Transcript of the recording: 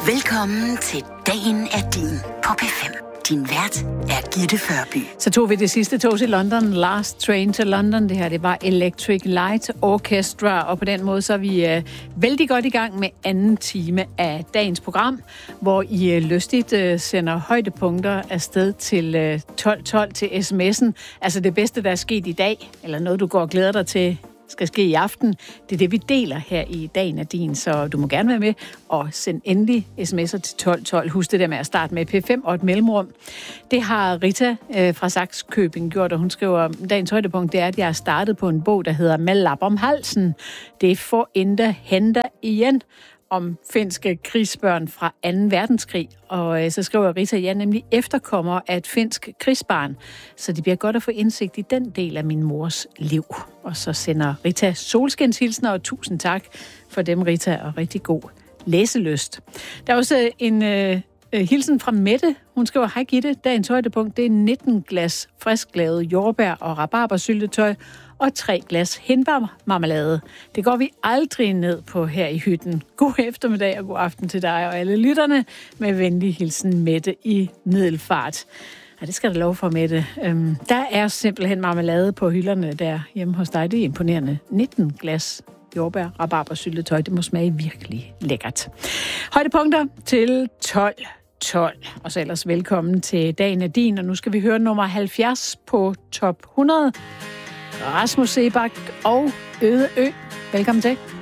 Velkommen til Dagen er din på P5. Din vært er Gitte Førby. Så tog vi det sidste tog til London, Last Train to London. Det her, det var Electric Light Orchestra, og på den måde så er vi vældig godt i gang med anden time af dagens program, hvor I lystigt sender højdepunkter afsted til 1212 til sms'en. Altså det bedste, der er sket i dag, eller noget, du går og glæder dig til, skal ske i aften. Det er det, vi deler her i Dagen af din, så du må gerne være med og send endelig sms'er til 1212. Husk det der med at starte med P5 og et mellemrum. Det har Rita fra Sakskøbing gjort, og hun skriver, dagens højdepunkt, det er, at jeg har startet på en bog, der hedder Med lap om halsen. Det får endda henter igen om finske krigsbørn fra 2. verdenskrig. Og så skriver Rita, jeg nemlig efterkommer af et finsk krigsbarn, så det bliver godt at få indsigt i den del af min mors liv. Og så sender Rita solskinshilsner, og tusind tak for dem, Rita, og rigtig god læselyst. Der er også en hilsen fra Mette. Hun skriver, hej Gitte, dagens højdepunkt, det er 19 glas frisklavet jordbær og rabarbersyltetøj, og 3 glas hindbærmarmelade. Det går vi aldrig ned på her i hytten. God eftermiddag og god aften til dig og alle lytterne. Med venlig hilsen Mette i Middelfart. Ja, det skal du love for, Mette. Der er simpelthen marmelade på hylderne der hjemme hos dig. Det er imponerende. 19 glas jordbær, rabarbersyltetøj. Det må smage virkelig lækkert. Højdepunkter til 12. Og så ellers velkommen til Dagen af din. Og nu skal vi høre nummer 70 på top 100. Rasmus Sebak og Øde Ø. Velkommen til.